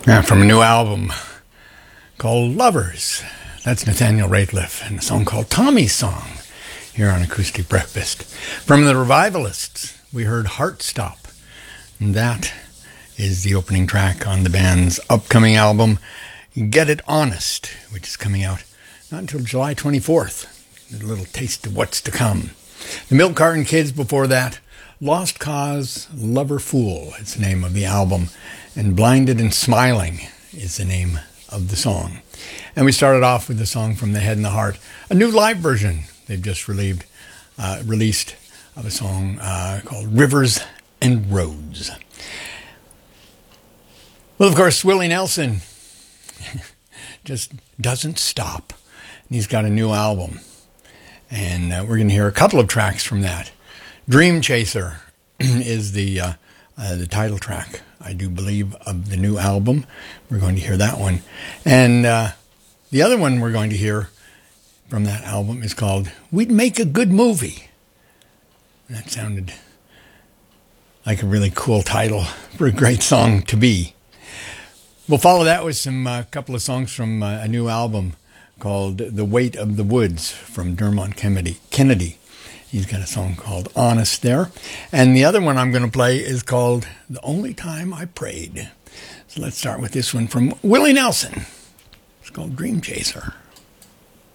From a new album called Lovers. That's Nathaniel Rateliff and a song called Tommy's Song here on Acoustic Breakfast. From the Revivalists, we heard Heart Stop. And that is the opening track on the band's upcoming album, Get It Honest, which is coming out not until July 24th. A little taste of what's to come. The Milk Carton Kids before that, Lost Cause, Lover Fool, it's the name of the album, and Blinded and Smiling is the name of the song. And we started off with the song From the Head and the Heart, a new live version they've just released of a song called Rivers and Roads. Well, of course, Willie Nelson just doesn't stop. And he's got a new album. And we're going to hear a couple of tracks from that. Dream Chaser is the title track, I do believe, of the new album. We're going to hear that one. And the other one we're going to hear from that album is called We'd Make a Good Movie. That sounded like a really cool title for a great song to be. We'll follow that with some couple of songs from a new album called The Weight of the Woods from Dermot Kennedy. He's got a song called Honest there. And the other one I'm going to play is called The Only Time I Prayed. So let's start with this one from Willie Nelson. It's called Dream Chaser.